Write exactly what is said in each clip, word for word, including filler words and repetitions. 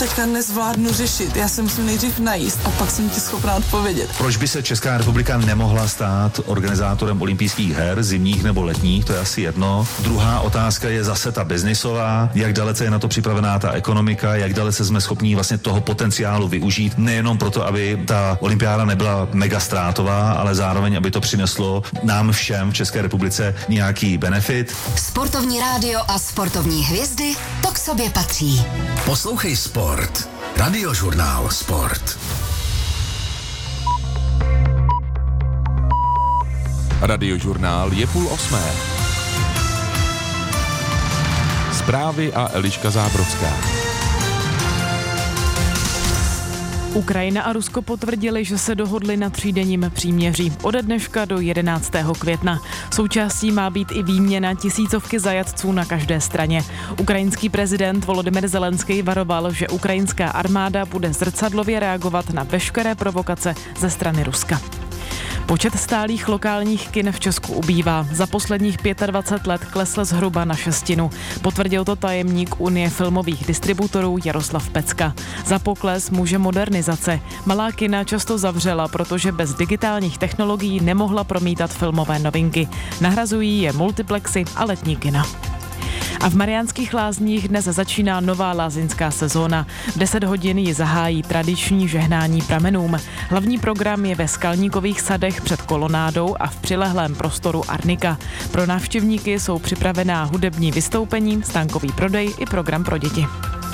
teďka nezvládnu řešit. Já se musím nejdřív najíst a pak jsem ti schopná odpovědět. Proč by se Česká republika nemohla stát organizátorem olympijských her, zimních nebo letních, to je asi jedno. Druhá otázka je zase ta biznisová, jak dalece je na to připravená ta ekonomika, jak dalece jsme schopní vlastně toho potenciálu využít, nejenom proto, aby ta olympiáda nebyla mega ztrátová, ale zároveň, aby to přineslo nám všem v České republice nějaký benefit. Sportovní rádio a sportovní hvězdy, to k sobě patří. Poslouchej Sport. Radiožurnál Sport. Radiožurnál je půl osmé. Zprávy a Eliška Zábrovská. Ukrajina a Rusko potvrdili, že se dohodli na třídenním příměří ode dneška do jedenáctého května. Součástí má být i výměna tisícovky zajatců na každé straně. Ukrajinský prezident Volodymyr Zelenský varoval, že ukrajinská armáda bude zrcadlově reagovat na veškeré provokace ze strany Ruska. Počet stálých lokálních kin v Česku ubývá. Za posledních dvacet pět let klesl zhruba na šestinu. Potvrdil to tajemník Unie filmových distributorů Jaroslav Pecka. Za pokles může modernizace. Malá kina často zavřela, protože bez digitálních technologií nemohla promítat filmové novinky. Nahrazují je multiplexy a letní kina. A v Mariánských Lázních dnes začíná nová lázeňská sezóna. V deset hodin ji zahájí tradiční žehnání pramenům. Hlavní program je ve Skalníkových sadech před kolonádou a v přilehlém prostoru Arnika. Pro návštěvníky jsou připravená hudební vystoupení, stánkový prodej i program pro děti.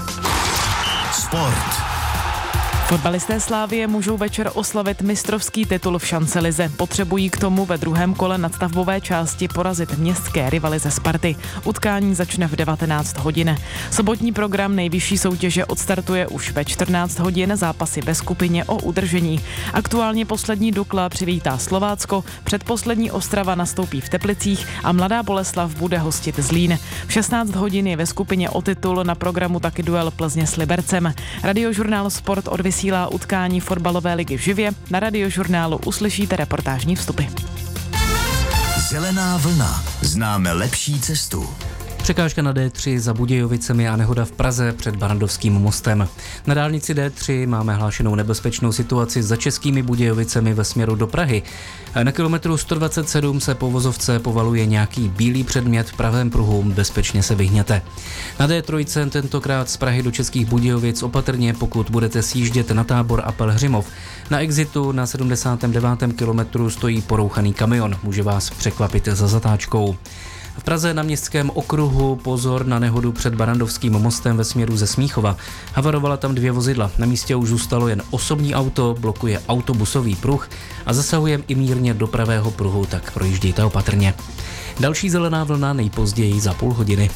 Sport. Fotbalisté Slavie můžou večer oslavit mistrovský titul v šancelize. Potřebují k tomu ve druhém kole nadstavbové části porazit městské rivaly ze Sparty. Utkání začne v devatenáct hodin. Sobotní program nejvyšší soutěže odstartuje už ve čtrnáct hodin, zápasy ve skupině o udržení. Aktuálně poslední Dukla přivítá Slovácko, předposlední Ostrava nastoupí v Teplicích a Mladá Boleslav bude hostit Zlín. V šestnáct hodin je ve skupině o titul, na programu taky duel Plzně s Libercem. Radiožurnál Sport odvysílá Vysílá utkání fotbalové ligy živě. Na Radiožurnálu uslyšíte reportážní vstupy. Zelená vlna. Známe lepší cestu. Překážka na dé tři za Budějovicemi a nehoda v Praze před Barrandovským mostem. Na dálnici dé tři máme hlášenou nebezpečnou situaci za Českými Budějovicemi ve směru do Prahy. Na kilometru sto dvacet sedm se po vozovce povaluje nějaký bílý předmět v pravém pruhu, bezpečně se vyhněte. Na dé tři tentokrát z Prahy do Českých Budějovic opatrně, pokud budete sjíždět na Tábor a Pelhřimov. Na exitu na sedmdesátém devátém kilometru stojí porouchaný kamion, může vás překvapit za zatáčkou. V Praze na Městském okruhu pozor na nehodu před Barrandovským mostem ve směru ze Smíchova. Havarovala tam dvě vozidla. Na místě už zůstalo jen osobní auto, blokuje autobusový pruh a zasahuje i mírně do pravého pruhu, tak projíždějte opatrně. Další zelená vlna nejpozději za půl hodiny.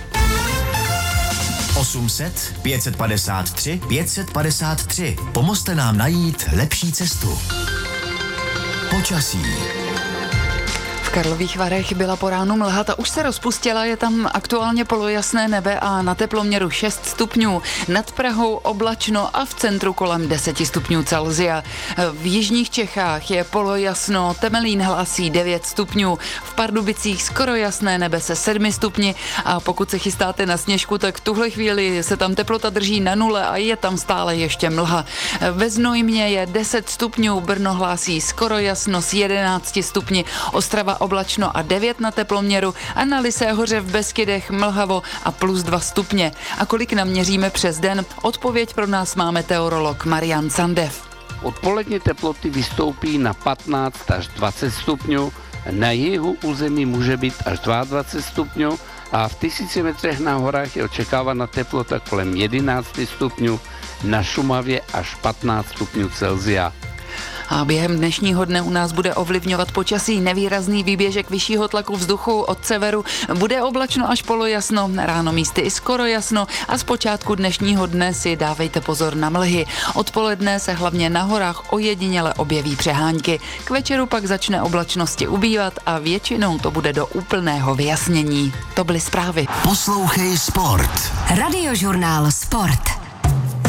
osm set, pět set padesát tři, pět set padesát tři. Pomozte nám najít lepší cestu. Počasí. V Karlových Varech byla po ránu mlha, ta už se rozpustila, je tam aktuálně polojasné nebe a na teploměru šest stupňů. Nad Prahou oblačno a v centru kolem deset stupňů Celsia. V jižních Čechách je polojasno, Temelín hlásí devět stupňů. V Pardubicích skoro jasné nebe se sedmi stupni a pokud se chystáte na sněžku, tak v tuhle chvíli se tam teplota drží na nule a je tam stále ještě mlha. Ve Znojmě je deset stupňů, Brno hlásí skoro jasno s jedenácti stupni, Ostrava oblačno a devět na teploměru a na Lysé hoře v Beskydech mlhavo a plus dva stupně. A kolik naměříme přes den? Odpověď pro nás má meteorolog Marian Sandev. Odpolední teploty vystoupí na patnáct až dvacet stupňů, na jihu území může být až dvacet dva stupňů a v tisíci metrech na horách je očekávána teplota kolem jedenáct stupňů, na Šumavě až patnáct stupňů Celsia. A během dnešního dne u nás bude ovlivňovat počasí nevýrazný výběžek vyššího tlaku vzduchu od severu. Bude oblačno až polojasno, ráno místy i skoro jasno a z počátku dnešního dne si dávejte pozor na mlhy. Odpoledne se hlavně na horách ojediněle objeví přehánky. K večeru pak začne oblačnosti ubývat a většinou to bude do úplného vyjasnění. To byly zprávy. Poslouchej Sport. Radiožurnál Sport.